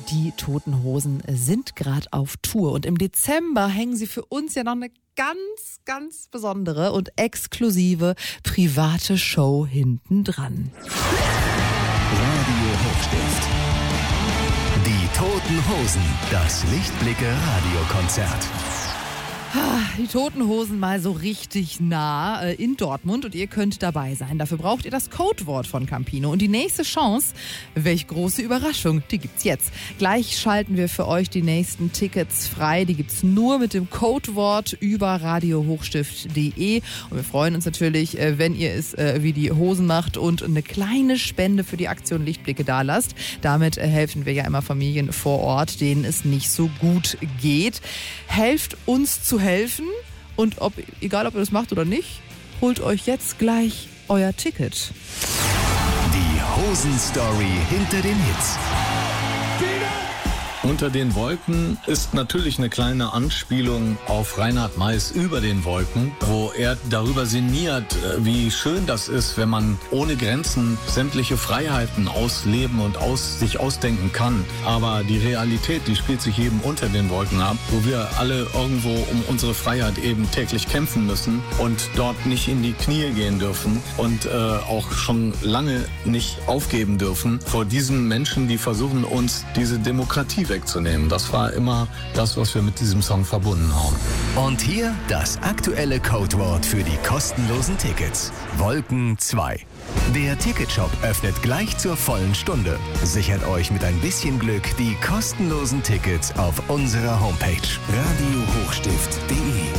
Die Toten Hosen sind gerade auf Tour und im Dezember hängen sie für uns ja noch eine ganz besondere und exklusive private Show hinten dran. Radio Hochstift. Die Toten Hosen, das Lichtblicke-Radiokonzert. Die Toten Hosen mal so richtig nah in Dortmund und ihr könnt dabei sein. Dafür braucht ihr das Codewort von Campino. Und die nächste Chance, welch große Überraschung, die gibt's jetzt. Gleich schalten wir für euch die nächsten Tickets frei. Die gibt's nur mit dem Codewort über radiohochstift.de. Und wir freuen uns natürlich, wenn ihr es wie die Hosen macht und eine kleine Spende für die Aktion Lichtblicke dalasst. Damit helfen wir ja immer Familien vor Ort, denen es nicht so gut geht. Helft uns zu helfen und egal ob ihr das macht oder nicht, holt euch jetzt gleich euer Ticket. Die Hosen-Story hinter den Hits. Unter den Wolken ist natürlich eine kleine Anspielung auf Reinhard Meiß Über den Wolken, wo er darüber sinniert, wie schön das ist, wenn man ohne Grenzen sämtliche Freiheiten ausleben und sich ausdenken kann. Aber die Realität, die spielt sich eben unter den Wolken ab, wo wir alle irgendwo um unsere Freiheit eben täglich kämpfen müssen und dort nicht in die Knie gehen dürfen und auch schon lange nicht aufgeben dürfen vor diesen Menschen, die versuchen, uns diese Demokratie wegzunehmen. Das war immer das, was wir mit diesem Song verbunden haben. Und hier das aktuelle Codewort für die kostenlosen Tickets. Wolken 2. Der Ticketshop öffnet gleich zur vollen Stunde. Sichert euch mit ein bisschen Glück die kostenlosen Tickets auf unserer Homepage radiohochstift.de.